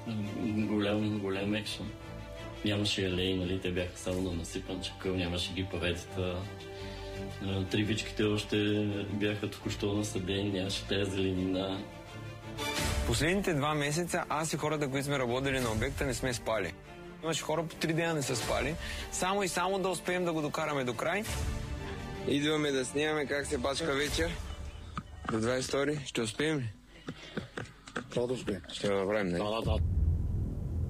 голям екшен. Нямаше алеи, нали, те бяха само на насипан чакъл, нямаше ги паветата. Тривичките още бяха току-що насадени, нямаше тази зеленина. Последните 2 месеца аз и хората, които сме работили на обекта, не сме спали. Имаше хора по 3 дена не са спали, само и само да успеем да го докараме до край. Идваме да снимаме как се бачка вечер. До 22 ще успеем ли? Това да успеем. Ще го направим, не? Да.